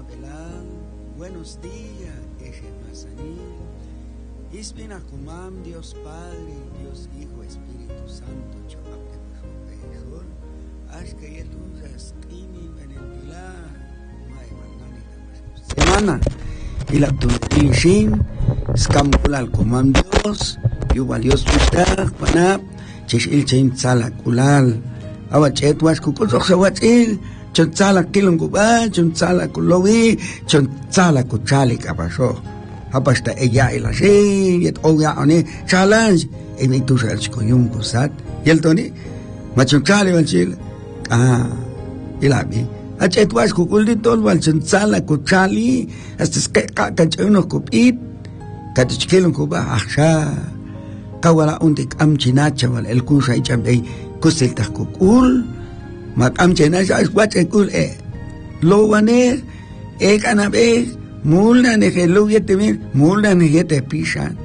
chapelán, buenos días, Ejemasaní. Isbina Kumam, Dios Padre, Dios Hijo, Espíritu Santo, Chapate Mejor, Ashka Yeluzas, Kimi, Benetila, May Manani, Semana, y la Tunishin, Scamulal Kumam Dios, Yuval Dios Pushtar, Panap, Chishil Chain Tzala Kulal, Awachet was Kukuzo Sawatil, Chontzala Kilunguba, Chontzala Kulovi, Chontzala Kuchali Kabasho. Hapasta ella y la she, yet oya one challenge, y me tu shal chikoyum kusat, y el toni, machonchale valchil, y la vi. Achet was kukuldito, valchontzala kuchali, hasta kachayuno kupit, kachikilun kuba, achá, kawala untik amchinacha, el kusa y chambey, kusilta kukul, mak amchinacha, es wachekul, lo wane, kanabe, mulna neje luyete mir mulna nejete pishan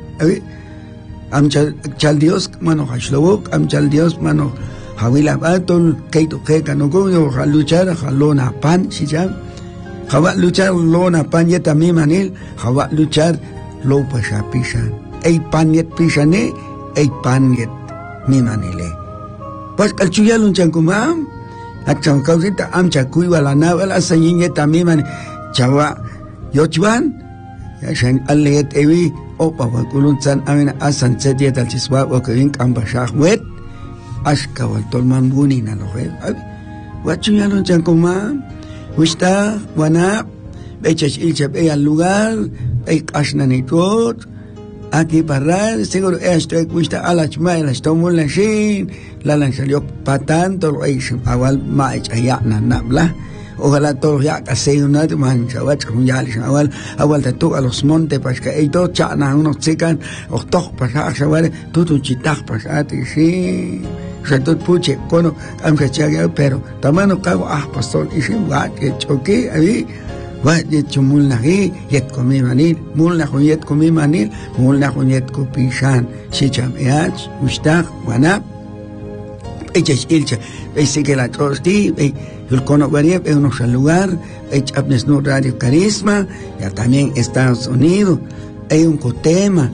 am chal Dios mano hashlobok am chal Dios mano hawila batol keito keka no go haluchar halona pan sijam hawa luchar lona pan yeta mi manil hawa luchar lo pasha pishan ei pan yet pishane ei pan yet mi manile pas kalchuya lunchan kumam acham kausita am chakuy wala na wala sayin yeta mi man chawa Yochwan, Yashan Allet Evi, Opa Wakulunzan Amina Asan Sediet al Chiswa, Wakavin Kambashah Wet, Ashka Waltolman Buni Nanohe, Wachunalun Chankuma, Wista, Wana, Bechas Ilchap al lugar, Ek Ashnanitot, Aki Parral, seguro Estek, Wista Alachma, la Stomul Nashin, la Lanchaliok Patan, Torreishim, Awal Maich Ayana Nabla. Ojalá todos ya casi una de mancha, un yalis, awal te tú a los montes, para que hay dos chanas, unos chican, o dos pasajes, tú tu chitas pasajes, sí, se tú puche, cuando han fechado, pero también no cago, pastor, y si va, que choque, ahí, va, de chumulna, yet comí manil, mulna con yet comí manil, mulna con yet copishan, si chameach, ustach, wanap, echas ilcha, veis que la trosti, el cono variable es nuestro lugar, es no Radio Carisma, ya también Estados Unidos, hay un tema,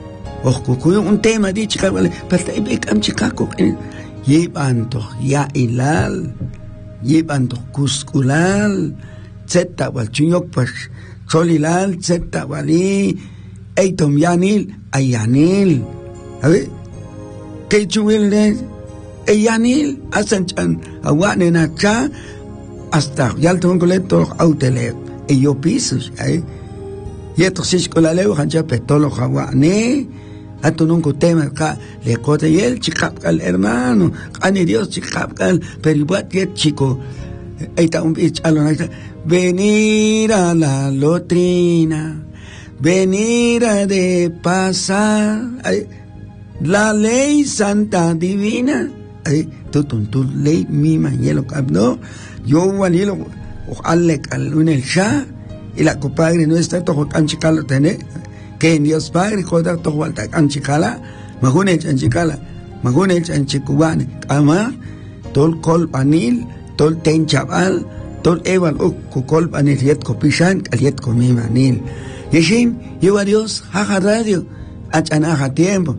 un tema de chica, pero hay que chicaco, llevan to ya hilal, llevan to cusculal, zeta wal chunyok pues, solilal, zeta wali, hay tom yanil, ayanil, a ver, ¿qué chuil de? Eyanil, asanchan, awane na cha, hasta ya el tongoleto autele, yo pisos, y esto sí con la leo, hancha petolo jawane, a tu nunca tema, le cote y el chicapcal hermano, ani Dios chicapcal, pero igual que chico, ahí está un bicho, venir a la lotrina, venir a de pasar, la ley santa divina. Tu ley mi mañelo no yo wanilo ojalá calun el sha y la compadre no está todo canchicalo tener que en Dios Padre joda todo alta canchicala magune canchicala magune canchicubane ama tol col panil tol ten chaval tol eval col panil yet copishan aliet comi manil yeshin yo a Dios haja radio achanaja tiempo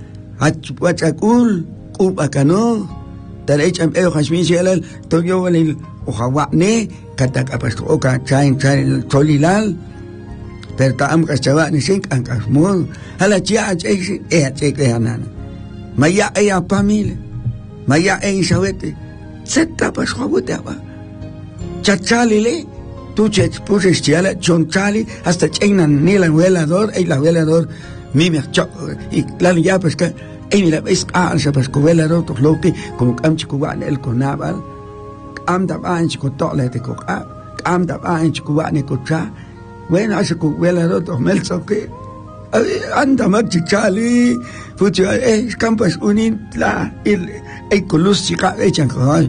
achakul Upacano, Tarecham El Hashmi Shelal, Toyo Valil, Ojawane, Katakapasto Oka, Chain Solilal, Pertam Castavani Sink and Kasmul, Halachia, Eanan, Maya Ea Pamil, Maya Ea Shawete, Setapas Hawutaba, Chachalile, Tuchet Pushes Chiala, Chonchali, hasta China Nila Velador, la Velador, Mimia Chop, y Lan Yapesca. Y mira, ves, se pascovela rotos loki, como camchicuban el conaval, amda banch con tola de coca, amda banch cubane cocha, bueno, hace cubela rotos melzoque, anda machichali, fucho, campas unin, la, el colus chica, echan con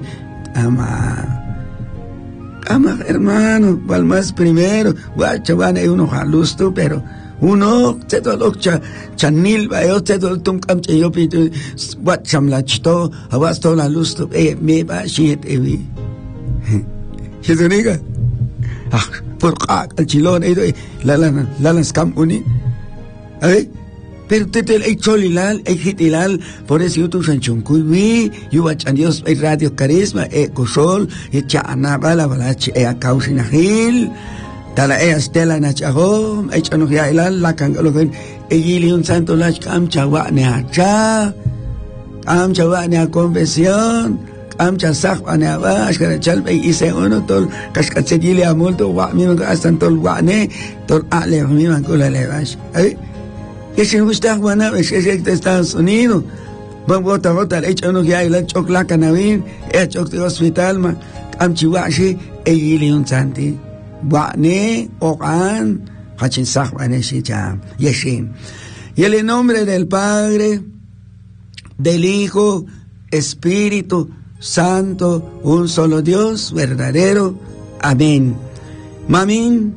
ama, hermano, Palmas primero, guachaban uno jalusto, pero. Uno, se todo chanil, yo te todo tum camche yo pito, what samla chito, abasto la luz, me va shit, evi. ¿Qué te diga? por al chilón, la scam uni. Pero tetel ay cholilal, ay hitilal, por eso YouTube sanchunkuy, yuach Dios ay Radio Carisma, kusol, chana bala akausinahil, tala Estela nachahom, ay chanuhya ilal, la kangalogen, Gilion Santo Lach Kam Chawa ne Hacha, Kam Chawa ne Convención, Kam Chasak ne Abash, Chalbe y se uno tol, Cascachegili a molto, wa mi gastan tol wane, tol ale, mi mancula levash. Que si gusta Juana, es de Estados Unidos. Vamos a votar, hecho uno que hay la chocla canavin, hecho de hospital, ma, Kam Chiwashi, Gilion Santi, Wane, Ogan, y en el nombre del Padre, del Hijo, Espíritu Santo, un solo Dios verdadero. Amén. Mamín,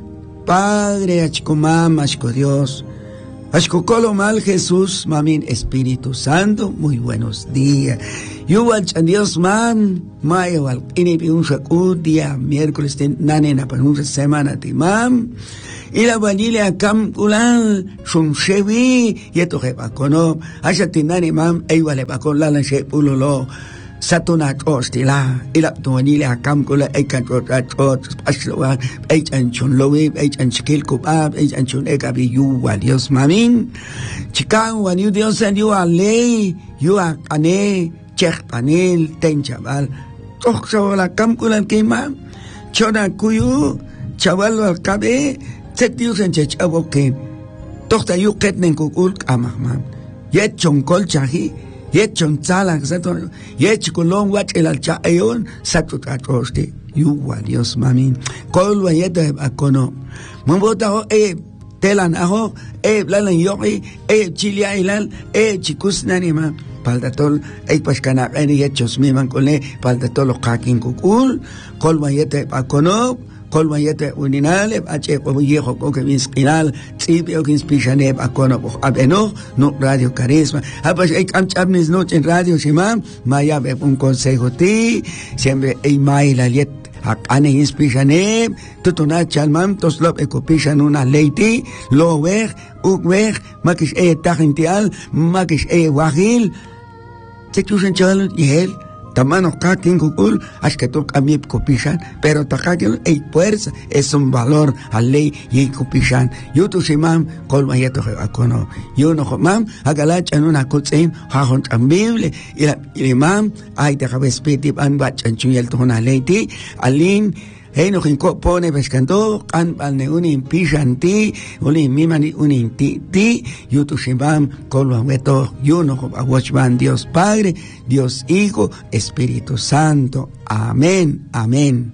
Padre, achicomam, achco Dios, achicocolo mal Jesús, mamín, Espíritu Santo, muy buenos días. Yuval Dios mam, mayawal, inipi un día, miércoles, nanena, para una semana, timam. Y la vanilla camculan, shumshevi, y esto jepacono, ayatinani mam, igual con la lanche pulolo, satunat ostila, y la vanilla camcula, ecantrotat, pasloan, echanchun lowi, echanchil kubab, echanchun egabi, yuwa, Dios mamin, chican, wan you Dios and you are lay, you are ane, chech panel, ten chaval, toxo la camculan que mam, chona kuyu, chaval al cabe, Dios en Chechaboke, Tosta yu ketnen kukul kamahman, yet chon colchahi, yet chon tzalak, yet kulon wat el alchaeon, satut atroste, yuwa, Dios mamin, kolwa yet akono, Mambota telan aho, blalan yogi, chilia ilal, chikus nanima, paldatol, pashkana, yet chosmiman kole, paldatol kakin kukul, kolwa yet akono, Colmayete uninale, H. Viejo Coque Vinspinal, Cipio Ginspichanev, Acono, Abeno, no Radio Carisma. Apache, Amchabnis Noche en Radio Shimam, Maya un consejo ti, siempre Maila Liet, Acane Inspichanev, Tutuna Chalmam, Toslop Ecopishan una leiti, Lower, Ugwer, Makish Tajintial, Makish Wahil, Sechusen Chal, Yel. Tamano kakin kukul, ashketul kamip kupishan, pero takakil ei fuerza, es un valor a ley y kupishan. Yutu shimam, kolma yeto akono. Yuno homam, agalach en una kutsin, hahon tambible, y la imam, ay te javespiti, an bachan chuyel tona leiti, alin, no jinko pone pescando, can balne unin pishanti, unin mimani unin ti, yutu shimam, kolma weto, yuno awachban Dios Padre, Dios Hijo, Espíritu Santo. Amén, amén.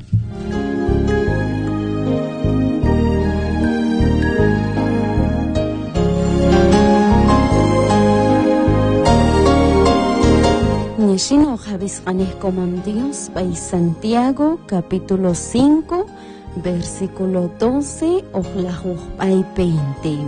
Nishino Javis Comam Dios, País Santiago, capítulo 5, versículo 12, Ojlajuj Pay 20.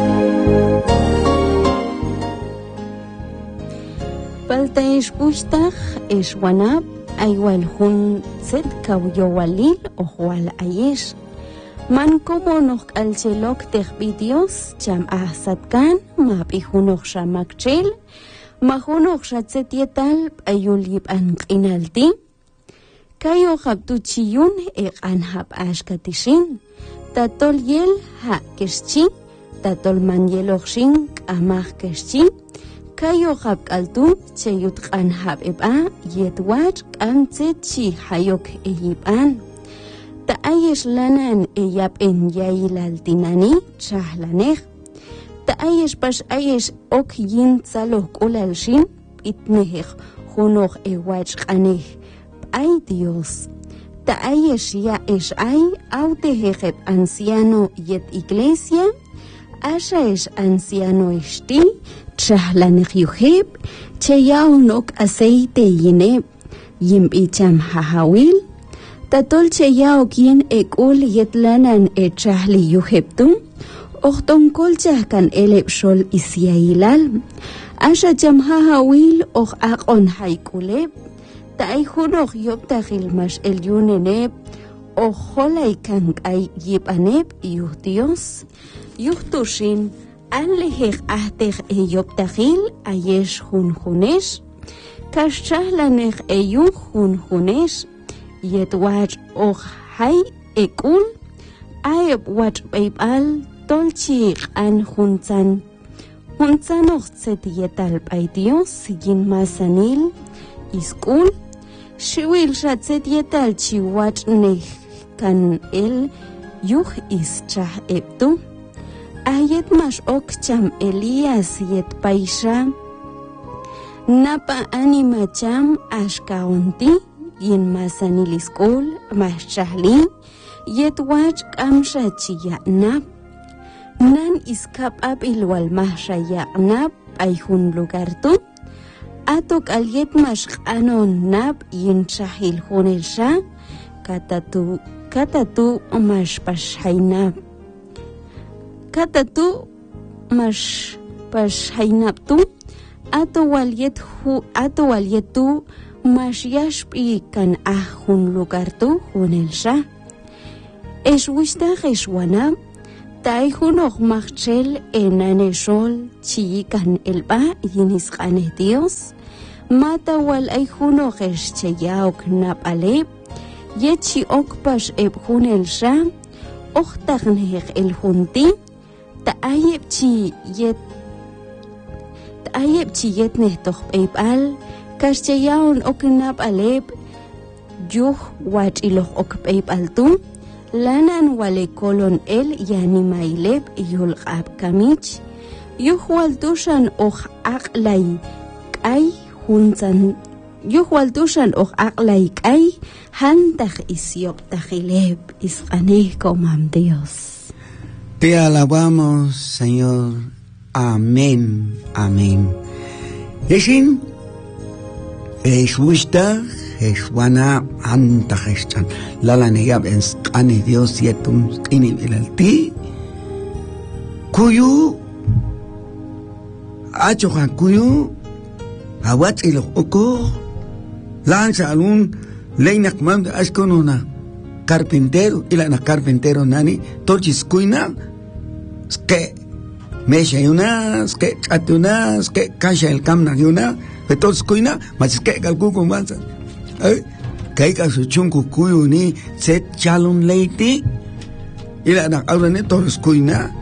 Palta Eshbuchtach, Eshwanab, Aywal Hun Zet Kawyowalil, Ojwal Ayesh. Man como noch alchelok techbi Dios, Cham Ahsatkan, Map Ihunoch Shamakchel, Mahunoch Shatzetietal, Ayulib Anqinalti, Kayo Habtuchiyun, Anhab Ashkatishin, Tatol Yel Ha Keshchi, Tatol Manyelochshin, Amach Keshchi, Kayo Habkaltu, Cheyut Anhab Eba, Yetwach, Anzetchi Hayok Eyiban. Ta Ayesh Lanan Eyab en Yailaltinani, Chahlanech. Ayesh pas ayesh ok yin tzalok ulalshin itnehech junoch ewach aneh ay Dios. Ta ayesh ya esh ay autehechep anciano yet iglesia asha esh anciano eshti chahlanech yuheb cheyaunok aceite yineb yimbicham hahawil tatol cheyaok yin ekul yetlanan echahli yuhebtum Ochton kolcha kan eleb shol isyailal. Asha jamha hawil och akon haikuleb. Ta ay hunok yoptahil mas el yuneneb. Ojolay kankay yipanep yuh Dios, yuh tushin, alejeg ahteg eyoptagil ayesh junjunesh, kashchahlaneg eyun junjunesh, yetwach ojhay ekul, ayeb wach beibal, tolchi an junzan. Junzan ochzet yetal bay Dios, yin masanil, iskul, shiwil shatzet yetal chiwach neg kan el yuh ischah ebtu. Ayet mash okcham Elías yet paisha. Napa animacham ashkaonti, yin masanil iskul, mash chahli, yet wach kamsha chiyatnap. Nan iskap ab ilwal mahsha yaqnab ayhun lugartu. Atok alyet mashq anon nab yin shahil hunelsha. Katatu mash pashainab. Katatu mash pashainab tu. Ato walyet tu mash yashpi kan ahun lugartu hunelsha. Eshwishtah eshwanab. Taihunok machel enaneshol chikan elba yinisqane Dios. Mata wal aihunok eschayaok napaleb. Yechi okpash ebhun elsha. Ochtagneg el junti. Taayeb chi yet nehtoch ebal. Kashchayaon ok napaleb. Yuh wach iloch ok ebal tu. Lanan wale kolon el yani maileb yulqab kamich yuhwal tushan och aqlay kay hunzan yuhwal tushan och aqlay kay handaj isyop tajileb isqaneh comam Dios. Te alabamos, Señor. Amén, amén. Eshin Eshwishtah Eshwana antajechan lalaneyab ensqani Dios yetum qini ilalti kuyu achoja kuyu awat ilo oko lanza alun leinak mam ashkonuna carpintero ilana carpintero nani torchis kuina ske mesha yuna ske atuna ske kasha el kamna yuna betos kuina mas ske galkuko manza Kaika su chunku kuyu ni set chalun leiti ila nak aurane toros kuina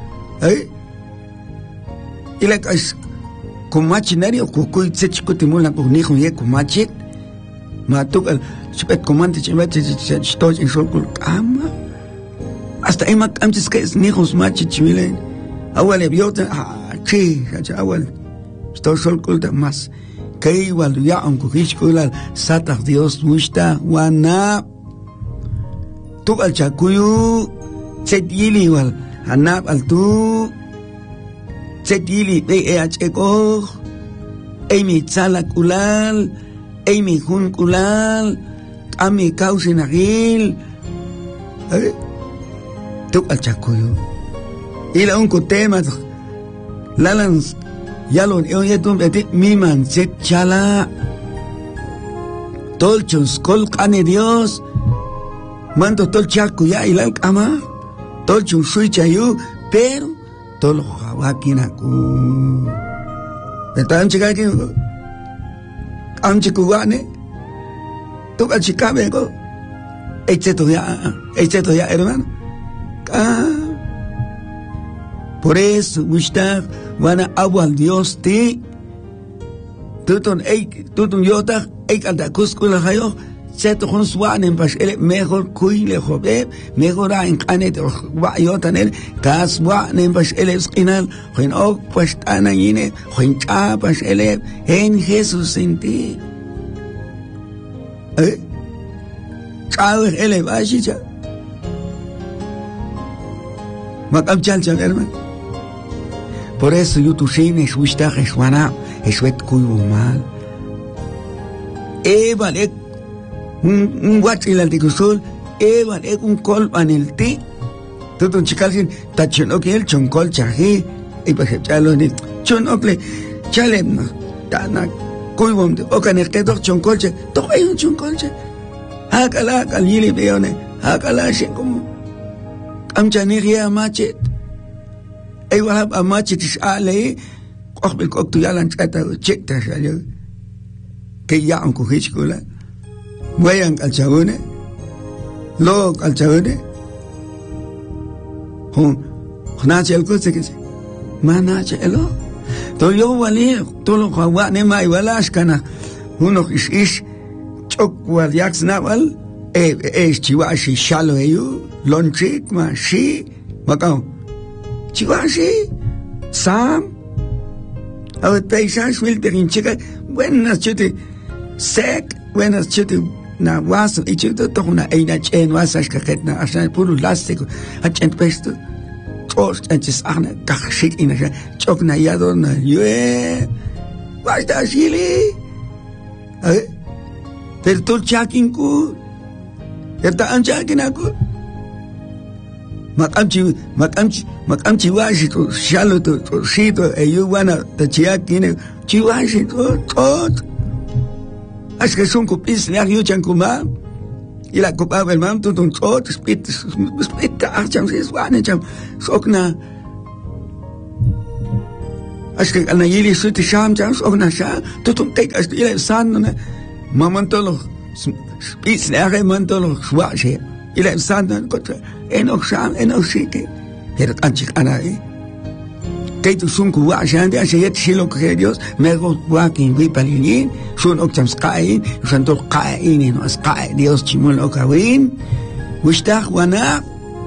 ila kas kumachinari kukuy set chikutimula kunijo ye kumachit matuk al chipet kumante chibet chitoj in solkul kama hasta emak amtis que es nijos machit chivile awal ebiota chi awal sto solkul da mas Kay waluya ang kukishkulal satak Dios musta wana tuk al chakuyu set yili wal hanap al tu set yili pe acheko mi tsalak ulal mi hun ulal ami kausinagil tuk al chakuyu ila un kutema lalan Yalon yetum etik miman set chala tolchon skol kane Dios mando tol chaku ya ilal kama tolchon sui chayu pero tol hawakina ku etam chikaki am chikuane tu achikabe ko echeto ya hermano por eso Gustavo wana awal Dios ti tutun yota alda kuskula hayo seto con swanen pas ele mejor kuile jobe mejor en kanet wa yota nel kas wanen pas ele skinal hin ok pas anayine hin cha pas ele en Jesus inti chawer ele bashicha makam chalcha hermano. Por eso yo tushin es wishtah es wana es wet kuyu mal. Vale un guachil al ticusol, vale un col panel ti. Todo un chical sin tachonok el choncol chaji y pues chalo ni chonokle chalem no tana kuyu o canel que dos choncolche todo hay un choncolche. Akala yili beone Hakalashin como amchanigia machet. Ay wahab amachet is ale. Kochbel kok tu yalan chata check ta shayo. Que ya un kuhichkula. Wayan kalchabune. Lo kalchabune. Nache el coche que se. Manache elo. To yo wali to lo khwa ne mai walash kana. Uno ish chok wal yaks nawal. Chihuashi shalo eyu. Lonchik ma shi. Makao. Chihuashi. Sam. A ver, paisaje, Wilterin, chica, buenas chute, sec, buenas chute, na was, y chute, todo una eina chen, was, ashkaket, na, ashan, puro lástico, achent pesto, chos, antes, ahna, kachik, ina, chok, na, yador, na, yue, basta, chili, pero tú chakin ku, está anchakin aku, Makamchi washi to shalo to shito you wanna the chiakine chiwashi to as que son copis ne yo chankuma y la copa del mam to ton tot spit archam es wane cham sokna as que ana yili suti sham cham sokna sha to ton tek as ile san ne mamantolo spit ne mamantolo washi ile san contra enoch sham enoch shike pero anchik ana que tu sun ku wa shande ashe shilo que Dios me go wakin wi palinin sun ok chams qain sun to qain no as qain Dios chimul okawin mushtaq wana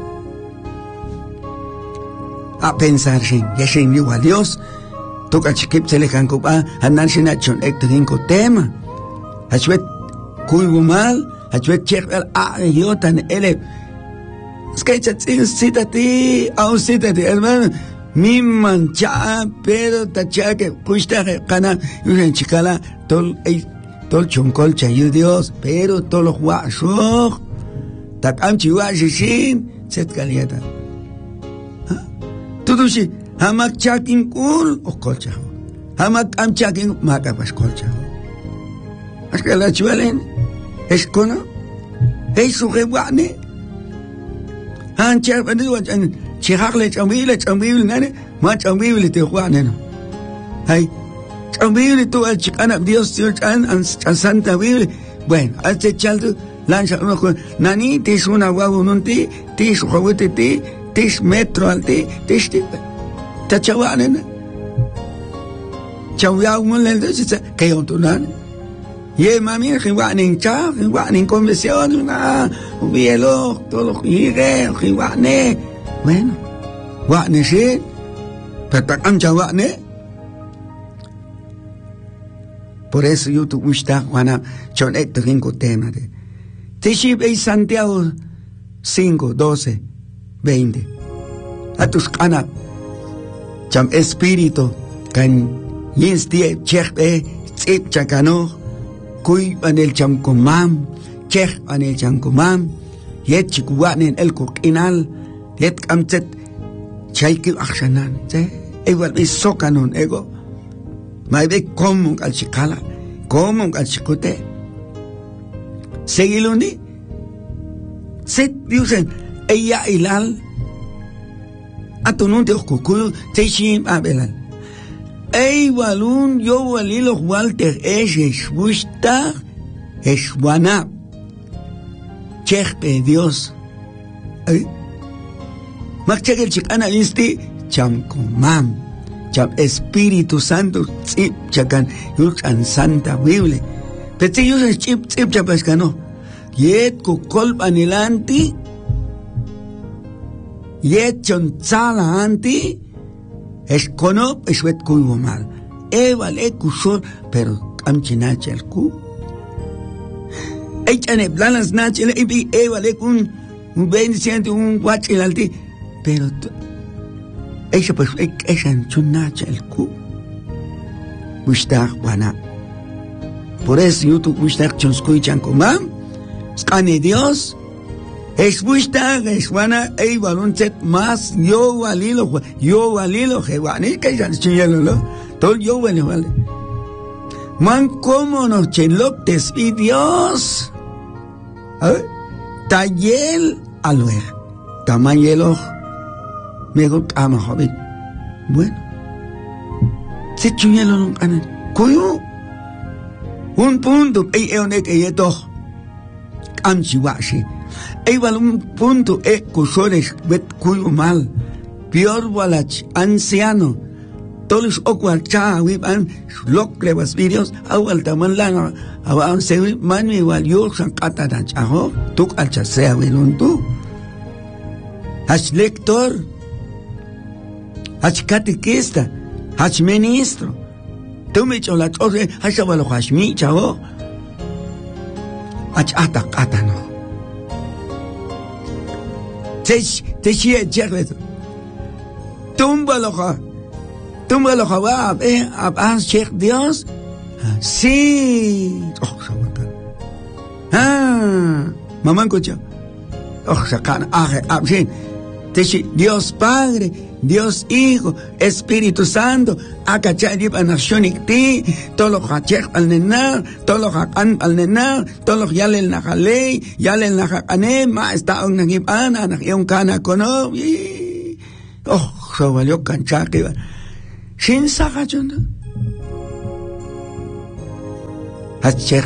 a pensar shin ya shin yu a Dios toka chikip telekan ko ba hanan shinachon ektin ko tema achwet kuy mal achwet chekal a yotan ele Sketcha cítate, cítate, hermano. Mi mancha, pero tacha que puesta cana, y en chicala, tol choncol chayu Dios, pero todos los guasos, takam chihuashin, set calienta. Todo si, hamak chakin kul, o colcha. Hamak am chakin, macapas colcha. Es que la chuelen, es cono, es su rebuane. Ancha, and Chihakle Chambil, Nane, much unwill to Juaneno. Hey, Chambil to a Chicana Dios Church and Santa Will. Bueno, as the child, Lancha Nani, Tish una Wawunti, Tish Hawiti, Tish Metro Alti, Tish Tachawanen Chawia Mulen, it's a Kayotunan. Ye mami, Hiwaning Cha, Hiwaning Convention, Bielo, todo Hige, Hiwane. Bueno, Wane she, Tatakam Chawane. Por eso yo tu gusta, Juana, Chonet de Ringo tema de Tishib y Santiago 5, 12, 20. A tus canas, Cham Espíritu, Can Yinstie, Chepe, Zip Chacano. Kuy anel chamkumam, chech anel chamkumam, yet chikuanen el coquinal, yet kamtet chaiki akshanan, igual es socanon ego, may ve como al chicala, como al chicote. Seguiluni, set dicen, ella ilal, atunun de oscuculo, te shim abelal. Ey walun yo walilo Walter es busta es wana chepe Dios Machek el chicana insti cham comam cham Espíritu Santo chip chacan yucan Santa Biblia pero yo chip chapascano yet ko kolpanilanti yet chon sala anti es cono, es wet cuivo mal. Vale cusor, pero camchinach el cu. Echane planas nach el vale un 20 un guach el alti, pero ella pues echan chunach el cu. Bustar wana. Por eso YouTube bustar chonskuichan comam. Scane Dios. Es busta, es wana, balón set más, yo valilo, jewani, que ya chiñalo, todo yo vale. Man, como nos cheloptes y Dios, Tayel alwer. Tamayelo. Mego kama hobbit. Bueno. Se chuñelo nung anan. Kuyo. Un punto. Eonek eyeto. Amchiwashi. Igual un punto kusores bet kuyo mal. Pior walach. Anciano. Todos okwal cha wiban lokle was videos awal taman lang awan se man mi wal yo san kata dan chaho tuk al cha se aweluntu hach lector hach catequista hach ministro tu me chola chose hach walo hach mi chaho hach ata no te chie jeglet tumba loja Tumba lo jabab, abans Sheikh Dios. Sí. Oh, mamá escucha. Oh, sacan, abshin. Teshi, Dios Padre, Dios Hijo, Espíritu Santo, akachayib anashonikti, tolo hachech al nenar, tolo hakan al nenar, tolo yalel nahalei, yalel nahakane, ma está un nagibana, nagion kana kono. Oh, so valió canchaque. Shin sakachunda. Hachech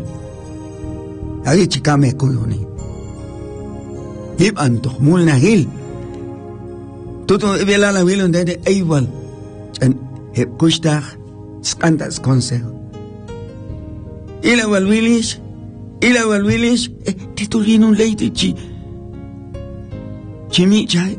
Agi chikame kuyuni. Hib antoh mul nahil. Tuto ibela la wilon de igual. En heb kushtag skandas consejo. Ila wal willish, titulino leite chimi chai.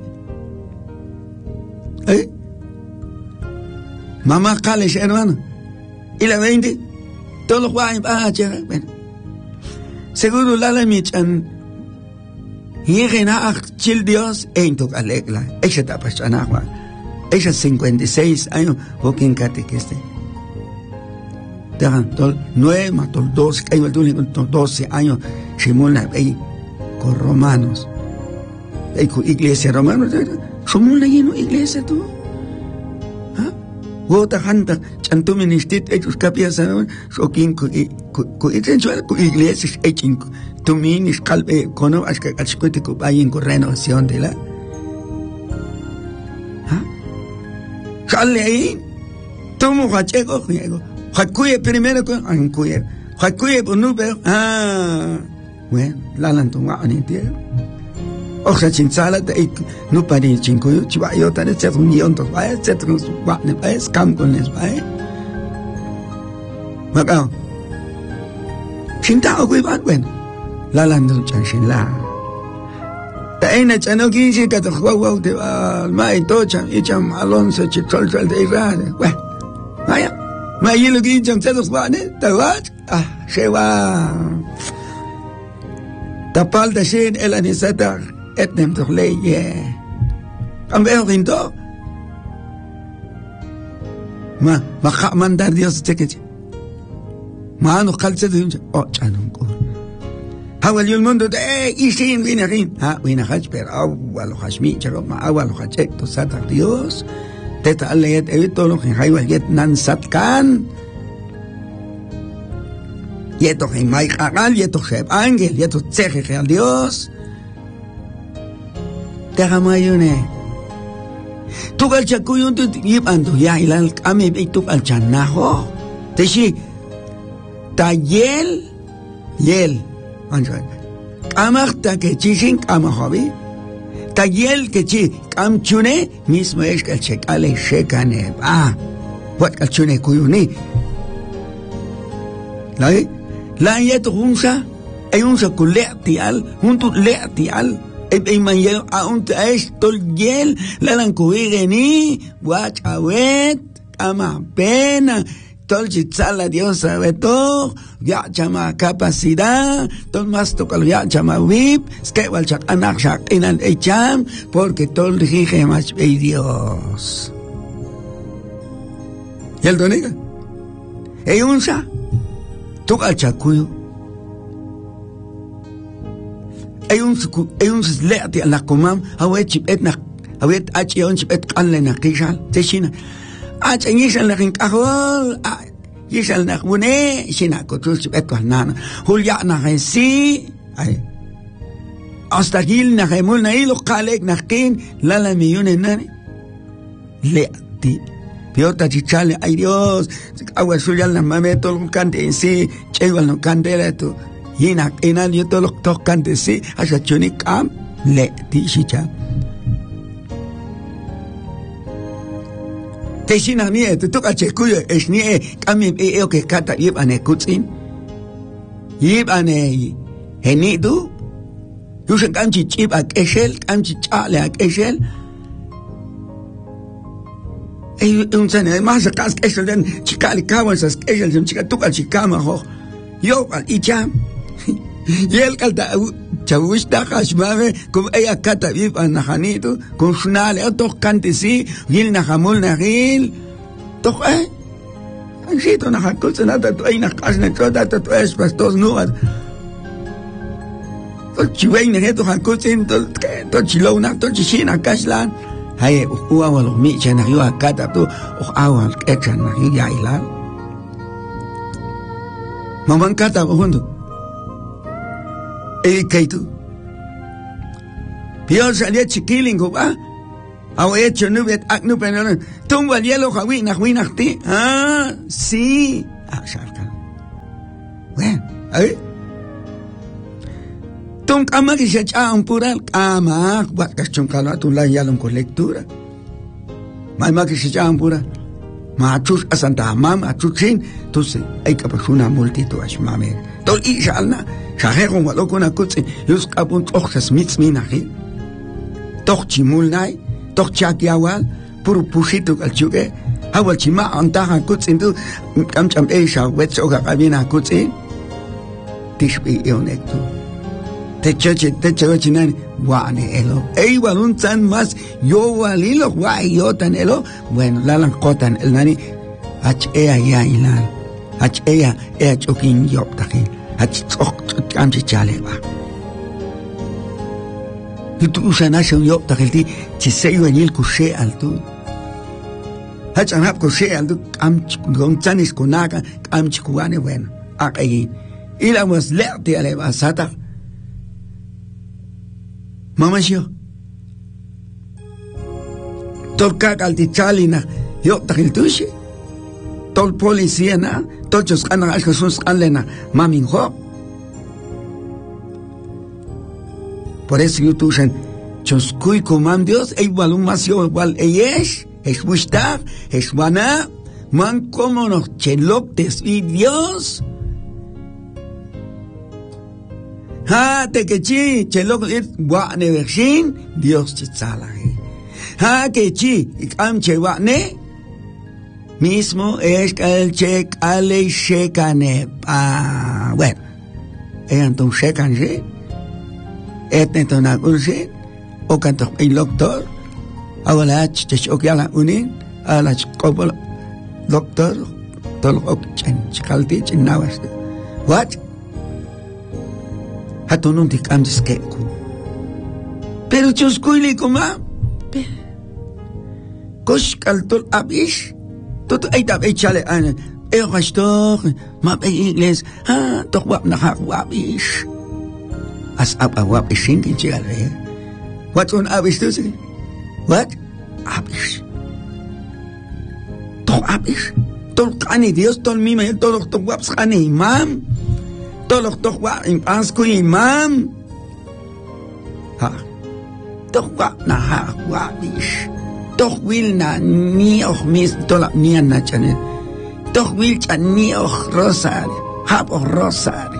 Mamá Kalesh, hermano. Y la 20, todos los guayos van a llegar. Bueno. Seguro la michan. Y chil Dios, tok alegla. Ella está pasando. Ella 56 años, boquín catequiste. Dejan todo 9 más todo 12, hay 12 años, simula con romanos. Con iglesia romanos, somos una iglesia tú. Wota hanta chantumen istit ellos capias so kin ku iglesia echin tumin is calbe kono ashkuete ku bayin ku renovación de la sale ahí tomo hachego juego hakuye primero con ankuye hakuye bonube bueno la lantunga anitie oja chinsala de no pari chinkuyo chivayo tane se unión to va se transforma ne va scam con les va macao chinta ogui va bueno la landun chanshin la ta ena chano kinshi ka to guau de mai to chan y cham alonso chichol de irade bueno vaya mai lo que chan se dos va ne ta va se va tapal de shin el anisata etnem toch leye. Kan wel rindo. Ma ga mandar Dios teketje. Ma no kalse de chanun ko. Hawal yul mundo de isin winarin. Wina hach per awal hashmi charo ma awal hachek to sata Dios. Teta aleyet evito lo haywal yet nan satkan. Yeto mai agal yeto sheb angel yeto tseje al Dios. Teramayune. Tukal chakuyun tu yipando ya ilal kami tukal chanaho. Teshi tayel yel. Anjay. Kamakta que chishin kamahobi. Tayel que chi kamchune mismo es que chekale shekane. What kalchune kuyuni. La yet unsa ay unsa kuleatial junto leatial. Ay manjel aun es tol yel la lankuigeni guachawet ama pena tol chitzala Dios sabe todo ya chama capacidad tol más toca ya chama vip que wal chak anak chak inan echam porque tol dije más be Dios y el doniga ey unsa toca chakuyo hay un leati a la comam awet chipet na awet achion chipet kanle na kishal techina achingishal na kinkahol yishal na bune shina kotus chipet nana hulya na si ay hasta gil na gemul na ilo kalek na kin lala millones nani le ti piota chichale ay Dios agua suya la mame todo un cante sí chego no candela tu yina enal yo todo los cante sí hasta chuni cam le ti chicha te sina ni tu toca checuyo es ni kami eo que kata yibane kutsin yibane henidu yusen kamchi chip ak eshel kamchi chale ak eshel un sene más acá eshel den chikali kawan sas eshel zum chika tuka chikama ho yo al icham yel kalta chawish da khashmave kum aya kata vip an hanitu kun shnale to kanti si yil na hamul na gil to anjito na hakutsa nata to ay na kasna toda to es pastos nuat to chiwen ne to hakutsin to chilo na to china kaslan hay uwa walo mi chana yo akata to awal echa na yaila maman kata bondo kaitu pior salía chiquilingo va a hecho nubet aknu pero tumba hielo hawina ti sí sharkan bueno tum kama que se echa un pural kama buat kachun kala tu la yalon con lectura mama que se echa un pura machus asanta mama chuchin entonces hay que pasar una multitud ashmame tol ishalna shaheron walo kuna kutsi yus kapun tokhas mitsminahi toch chimulnai toch chakiawal pur pushito kalchuge awal chima antaha kutsi tu kamcham esha wetsoga kabina kutsi tishbi eonektu te choche nani wane elo ei walun tan mas yo walilo wa yotan elo bueno lalan qotan el nani ach ea ya ilan ach ea chokin yop takin kamchi chale ba tu usana shon yo takelti chisei vanil kushe altu hachan hab kushe altu kamchi gonzanis kunaka kamchi kuane bueno akai ila was lerte ale basata mama shio tolka kalti chalina yo takeltushi tol policía na tochos kana Jesús alena mamin ho por eso yo tusen choskuy comam Dios ey balun masio igual es bustar es wana man como nos cheloptes y Dios ha te que chi chelop es wane vershin Dios chitsala ha que chi am chewane mismo es el check ale shekane bueno enton shekanje etnetona urse o canto el doctor ahora chokala unin ala chokol doctor tol okchen chikalti chinawas what hatunun tikam diskeku pero chuskuili kuma kosh kaltol abish tot aitab echale an erastor ma ingles toch wap na wabish as up a wabish in chale what on abish to say what abish toch abish tol kani Dios tol mi me tol toch waps kani imam tol toch wa in asku imam toch wa na wabish toch wil na ni och mis tola ni na chane toch wil cha ni och rosario hab och rosario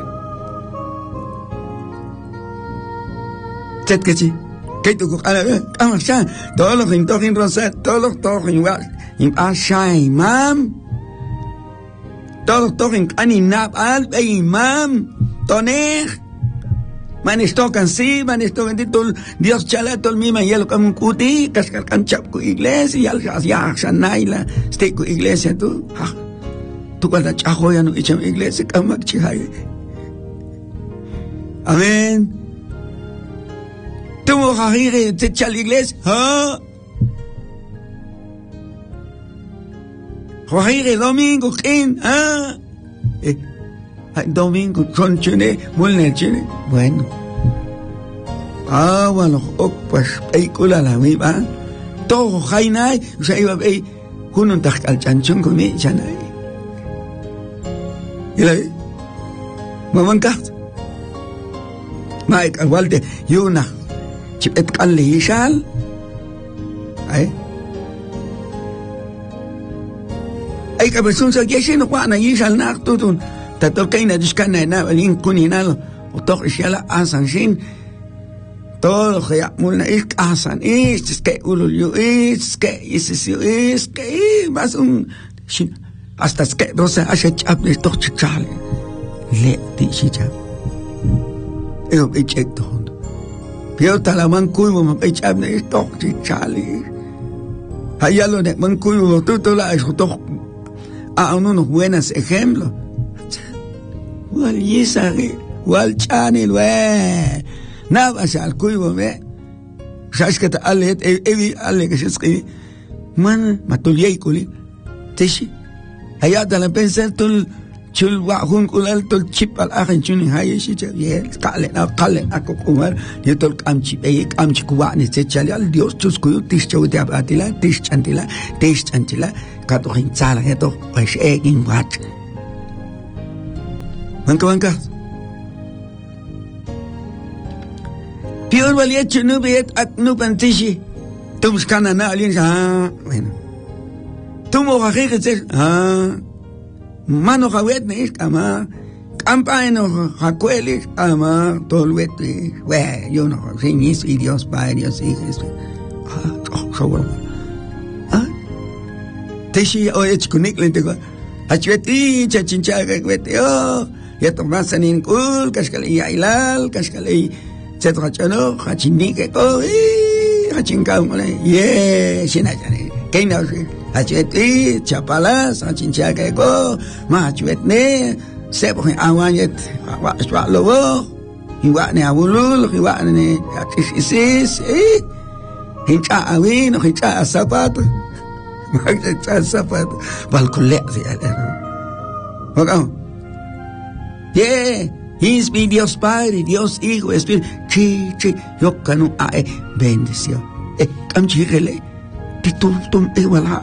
tetkechi que tu ko ala sha todos los in rosario todos los in asha imam todos in aninab al imam toner man estocan sí, man estocan tol Dios chala tol mi man yelo kam kuti kaskal kan chap ku iglesia yal ya shanaila ste ku iglesia tu tu kala chaho ya no icham iglesia kam mak chihay amen tu mo khahire te chal iglesia khahire domingo kin domingo con chene mulne chene bueno bueno, pues película la viva. Todo jainay, o sea, iba a ver, uno tak al chanchón con ella, nay. Y la vi, mamanca. Mike, igual de, y una, chipet calle y shal. Ay, que persona se quiere no cuana y shal nak tutun. Tato que ina discana na valin kuninalo, o todo shala asan shin. Todo que ya mulna es asan es que ululu es que más un hasta que rosa hace chap de todo chale le dicha yo he checked on pero talaman cuivo me chap de todo chale allá lo de man cuivo todo la eso todo a unos buenos ejemplos wal yisari wal chani we nada se al cuivo ve sabes que ale que se escribe man matuliyay kuli tishi allá te la pensé tul chul wahun kulal tul chip al akhin chuni haye shi ye kale ako kumar ye tul kamchi kuwa ni se chali al dios chus kuyu tish chawti abatila tish chantila kato hin tsala eto pues egin wat banka Pior valía no bet no pantishi. Tum scanana alien bueno. Tum ojaje mano jawet ne kama campaino jacuelis ama tolwete. We yo no sin is Dios padre Dios hijos. Tishi oye chikunik lente ko. Achweti chachincha gwete oh. Ya tomasan in kul kaskali yailal kaskali Chano, Hachinique, Hachincamole, yes, Sinajane, Kano, Hacheti, Chapalas, Hachinchaque, Machuetne, Sebo, Awanyet, Swallow, he want a wool, he want is, Hincha Awin, Hincha Sapat, Sapat, Balcolette, yeah. His mi Dios Padre, Dios Hijo, Espíritu, chi, yo cano ae, bendición. Cam chigele, titum ewala.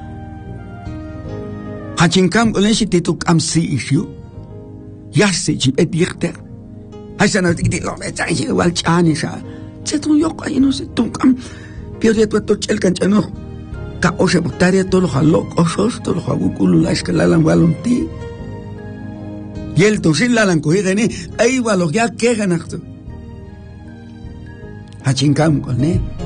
Hachinkam olenshi titu cam si ishu. Yasi chip dichter. Hasana titi lo me chaji wal chani sha. Chetum yo ka ino se tum cam. Piode tu chel canchano. Ka oshe butaria tolo halok, osos tolo habukulu la escalala walunti. Y el tosil la lancohigene, ahí va lo que ya que ganacto. A chincam con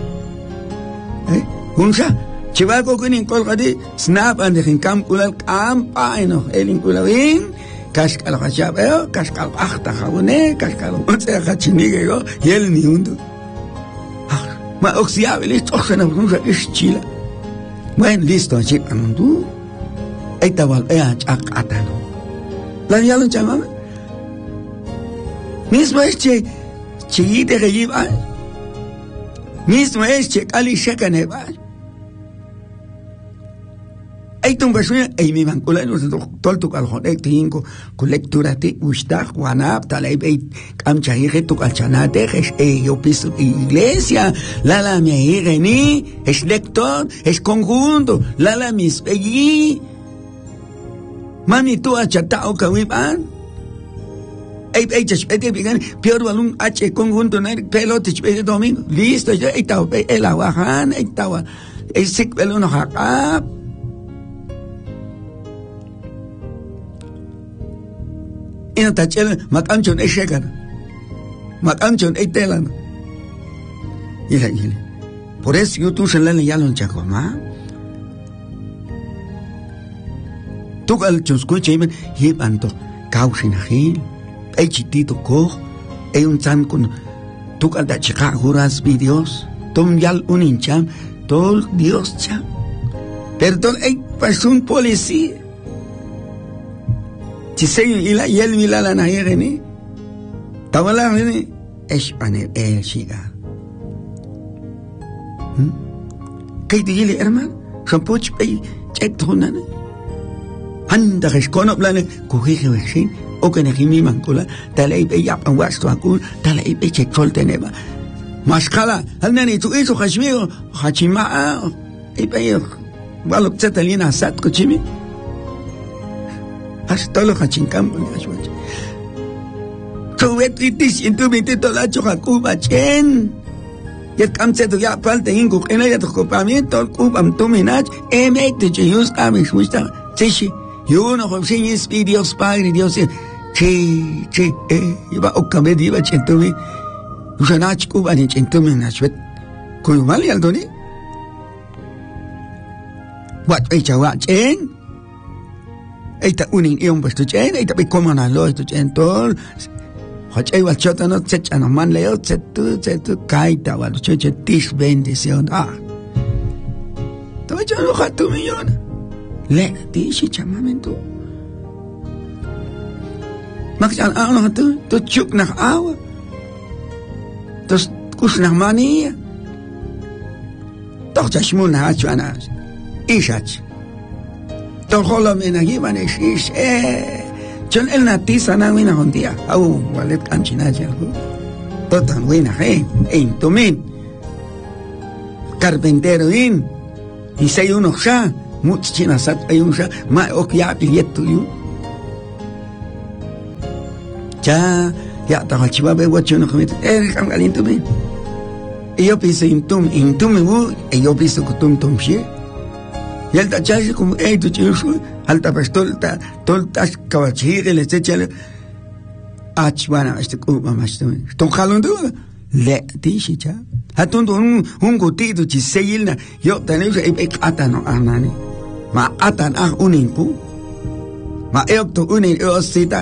unsa, chivaco con in colgadi, snap and the hincam culal campaino, el inculavin, cascal hachabeo, cascal achta jabone, cascal once hachinigo, y el ni undo. Ma oxiable, esto oxena, unsa es chila. Bueno, listo, chip anundu. Ahí estaba el chak atano. La ya lo llamaba. Mismo es que chillite que lleva. Mismo es que cali checa neva. Hay un persona y mi mancula no se todo tu calzón tinco con lectura te gusta Juanap talay camchaje tu calchanate es yo piso iglesia la mi ireni es lector es conjunto la mis allí Mami tu achatao kawiban. Ay chespete pigan peor balón H conjunto no pelote chespete domingo. Listo, ya estaba el aguajan, estaba el sick peluno jacap. Y no tachel macanchon es chegan. Macanchon es telan. Y por eso yo tú se le ya lo chacoma. Tukal chuskuche iban hibanto causin agil el chitito co un tan con tukal da chica juras mi Dios tom yal un hincham tol Dios cham perdón un policía chiseño ila yel milala na yereni tawala ni espane el chiga kay digili herman son poch pay check tonana Anda que cono plane cogige vexin o que ne mi mancula talay be ya pan wasto akul talay be che cholte neba Mascala, al nani tu hizo hashmigo, hachima, y payo, valo tsetalina sat cochimi. Hasta lo hachincambo, tu vet itis, y tu mitito la chojacuba, chen. Y el camceto ya falta ingo, en el copamiento, el cubam tuminach, emete, chiyus, amish, musta, chishi, y uno, José, y Dios Padre, Dios, iba a caber, iba a chentumi. Usanach Cuba ni chentume nachwet con mali aldoni wat echa wa chen eita unin iom bastu chen eita be komana lo to chen tol hach ei wa chota no checha no man leo chetu kaita wa cheche tish bendición to yo no hatu millón le tishi chamamento maksan no hatu to chuk nach awa tos kus nach mania doch chashmun hach anas ishach to holo menagi manesh ish chon el natisa na wina hondia au walet kanchina jalgo totan wina ein tomin carpintero in y sei uno sha much china sat hay un sha ma ok ya pilieto yu ya ta chiva be wacho no comete kam galinto me yo pienso intum me bu yo pienso kutum pie y el tachaje como tu chiso alta pastolta toltas kawachire le chechale achwana kuba masto ton jalondo le tishicha hatondo un gotito chiseyilna yo tenemos atano anani ma atan uninku ma eokto unin osita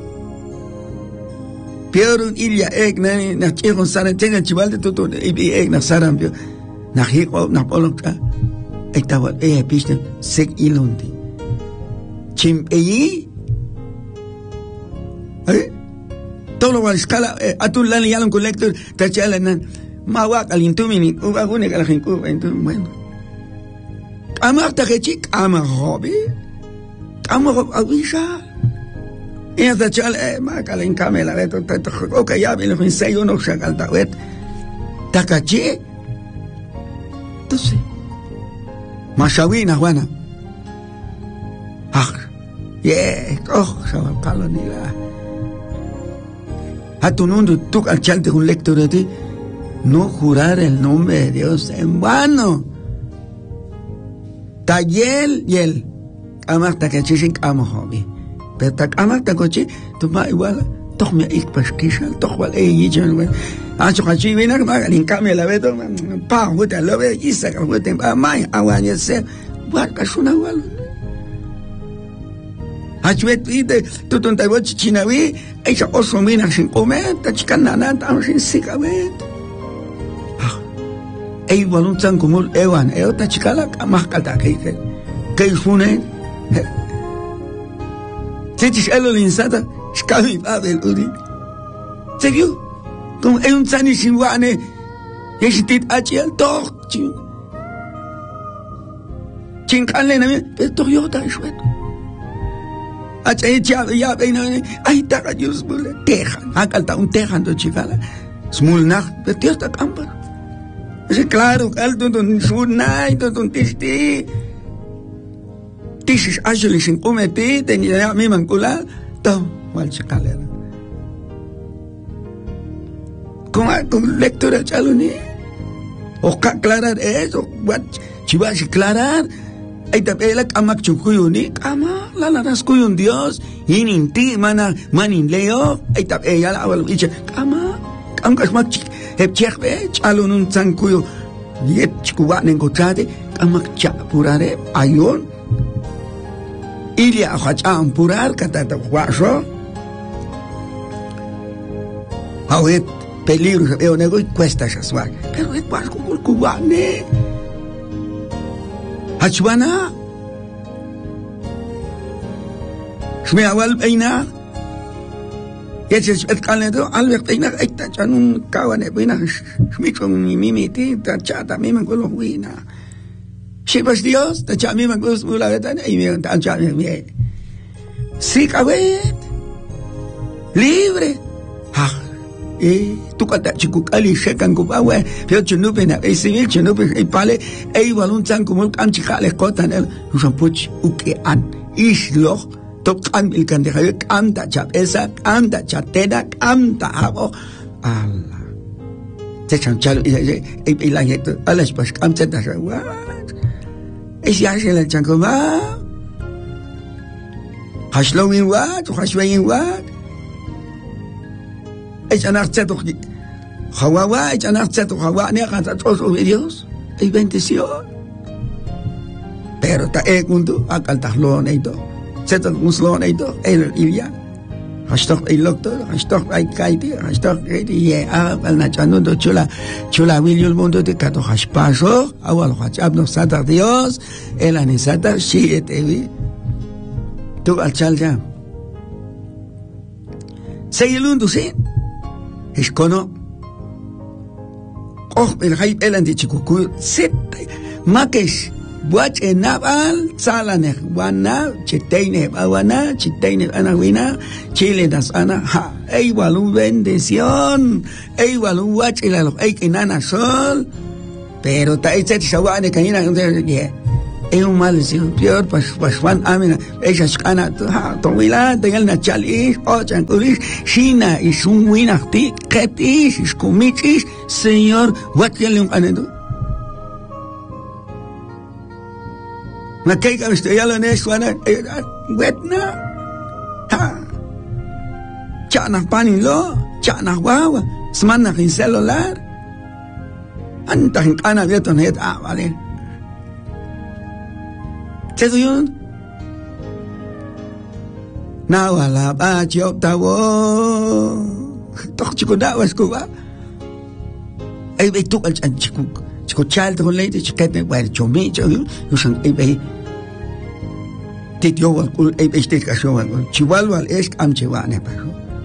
Pierun ilya nani na chiron saran tenga chivalde toto na sarambio na hiko na polokta estawa piste sek ilundi chim todo la escala atul lan yalon collector tachala nan mawa kalintumini ugagune kalahinku entonces bueno amarta kechik amarobi awisha y hasta chal makala en camela veto okay ya bien lo sei uno shagalta vet takachi entonces mashawina juana shaban palo ni la hatunundo tú al chal de un lector de ti no jurar el nombre de Dios en vano tayel yel amarta kechishin amahobi tak amak ta kochi to ma igual toch me ik paskisha toch wal yijan we acho kachi vina ma in kamela veto pa huta lo ve isa ka huta ba mai awanya se wa ka shuna wal hachwet ide to tonta wo chinawi aisha osomina sin comer ta chikana ta sin sikawet ei walun tan como ewan ta chikala ma kata ke fune Tetis elo linsata, shkami babel udi. Serio? Como hay un sani sinwane, yeshitit achiel toch chin. Chinkanle na pero toch yota shwet. Achay ya beina, ay taka jus bule tejan, akalta un tejan do chikala. Smulnach, pero tío está campa. Es claro, alto don shunai, don tisti. Tisis asli sin comete tenía mi mancula todo mal chacalera con lectura chaluni o aclarar eso what chivas aclarar ahí te pela kamak chukuyuni kama la naras kuyun Dios ininti manin leo ahí te ella la awal icha kama kasmak chekbe chalunun sankuyo yet chikuwa nengochade kamak chapurare ayon Ilia hacham purar katata huasho. Awet peligro eu nego cuesta chaswag. Pero et pas como cubane. Hachwana. Shme awal beina. Jetzt et kalnedo alwer beina ekta chanun kawane beina. Shme con mimiti ta chata mima con los wina. Shivas Dios, ta chami magus mula vetan y me ta chami me. Sí, cabet. Libre. tu kata chikukali shekan kubawe pero chunupe na civil chunupe pale balun tan como am chikale kotan el ushampuch uke an ishlo tokan il kan de am da chapesa am da chatena am da abo alla te chanchalo la yeto alas pas am chata what es ya shela chankoma hashlowin what hashwayin what ich anartze doch Hawawa ich anartze doch Hawawa ne kan todos los Dios hay bendición pero ta kundo akal tahlon ito setan muslon ito el ilya hashtag ilokto hashtag ay kaiti hashtag ye al na chanundo chula william mundo de kato haspaso awal hachab no sata Dios el anisata shiete tu al chalja seguilundo sí es kono el hype elan de chikuku set makesh buach enabal salane wana chiteine bawana chiteine anawina chile das ana ha igual un bendición igual un buach el enana sol pero ta este shawane kanina es un maldición peor pues Juan amina ella skana ha towila tengal na chali o chankulish shina is un winachti ketish is kumichish señor what yelum anendo na kayka yalo ne swana wetna ha chana panilo chana wawa smana in celular anta in kana vieto net vale Cheduyun Nawala ba chop tawo Tok chico dawas ko ba Ay bay tukal chan chico child ko lady chiket me well chomi usang ay bay Tityo wal kul ay bay state kasyon chiwal wal esk am chiwane pa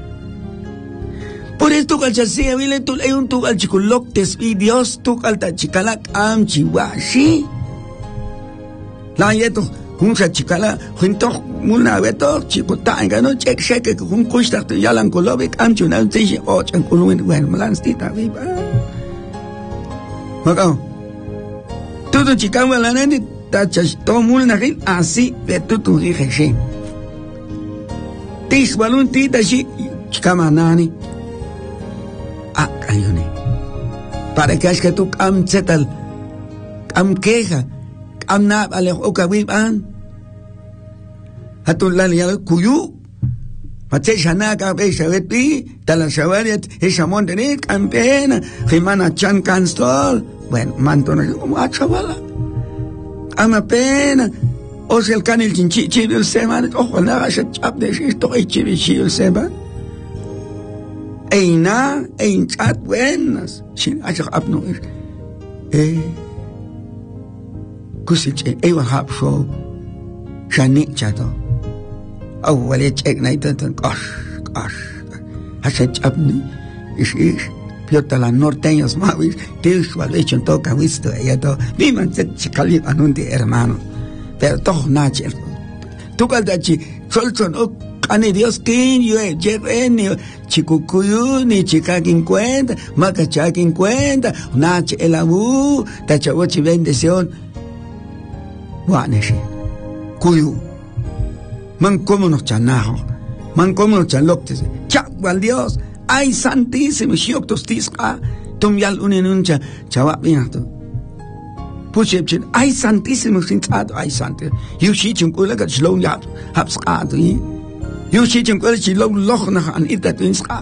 Por esto tukal chan siya wile tul ay un tukal chico lok tespi Dios tukal ta chikalak am chiwashi la yeto kun sa chikala junto muna beto chikuta ngano check sheke kun kushta yalan kolobik am chuna tishi o chan kulun wen malan stita viva makao todo chikama la nene ta to mulna rin así beto tu dije sí tis balun tita shi chikama nani ayone para que tu am zetal am queja amna ale okawiban hatun la ya kuyu pate shana ka be shabeti tala shawaret e shamon de campena gemana chan canstol bueno mantona como a chavala ama pena o el canil chinchi el semana ojo na ga chap de esto e chibi el semana eina ein chat buenas sin acha abno kusich ewa hap show shani chato awale check na ito gosh hasach abni is piota la norteños mavis tis wale chon toka visto yato viman set chikali anundi hermano pero todo nachel tu kaldachi solson ane Dios kin yo jereni chikukuyu ni chikakin cuenta makachakin cuenta nach el abu tachawochi bendición Waneshi, kuyu, man como nos chanajo, man como nos chaloctes, chaval Dios, ay santísimo, shioktos tisca, tum yal unenuncha, chawabiato. Pushepchin, ay santísimo, sinchado, ay santísimo, yushichin kulaga shlong yap, hapsqado, yushichin kulaga shlong lochna an itatunska.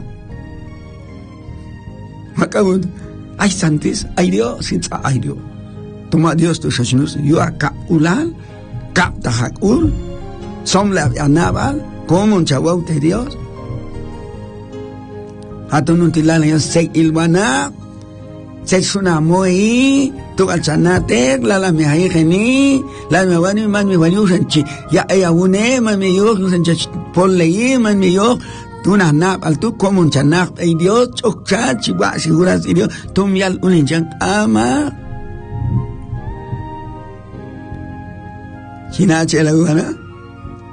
Macabud, ay santísimo, ay Dios, sincha, ay Dios. Toma Dios tu shashinus yo acá ulal cap tahakul som la anabal como un chawau de Dios atunun tilala yo se ilwana se sunamoi tu alchanate la me hay geni la me wani man me wani usanchi ya aya une man me yo usanchi polle man me yo tuna nap al tu como un chanap ay Dios chokcha chiwa seguras Dios tum yal uninjan ama Chinache la ugana.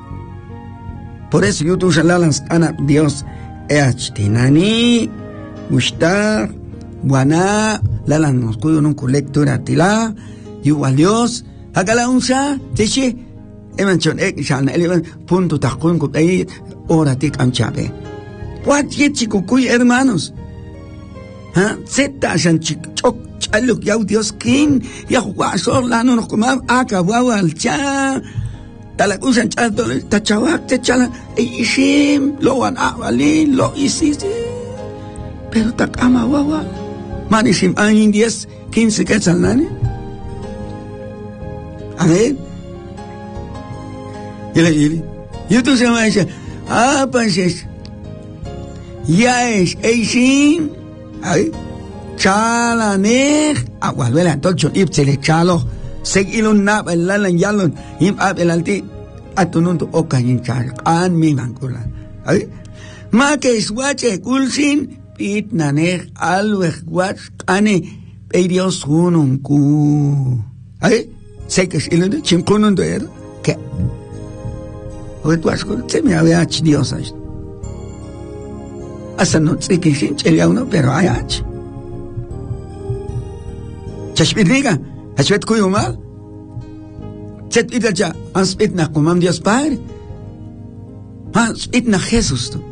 Por eso yo tu shalalas ana Dios tinani mushtar, buana, la nos cuido en un colectora tila, igual Dios, acá unsa, teche, emanchon shana elevan punto takun ko ay ora tik amchabe. What yet chikukuy hermanos? Ha? Zeta shan chok chaluk yaw Dios king, yahuasor lano no kumab akawawa al cha. Talagusan chato tachawak tachala ishim lo wan awali lo isisi. Pero takama wawa. Manishim anin 10, 15 quetzalnani. Amen. Yili. Yutu se me dice, pues ya es Eishim. Ay, chala nech. Agualvela, entonces, ipsele chalo. Segilun nap el lalan yalun. Im ab el alti. Atununto okayin chal. An mi mankulan. Ay, ma que iswache kulsin. Pit nanech alwech wach ane. Pedios hunun ku. Ay, sé que es ilun chimkunun do era. ¿Qué? Oye, tú has con se me había hecho Dios ahí. Hasta no sé qué es uno, pero hay hecho. Chashpit diga, chashpit cuyo mal. Chet ida ya, anspit na kumam Dios Padre. Anspit na Jesús tú.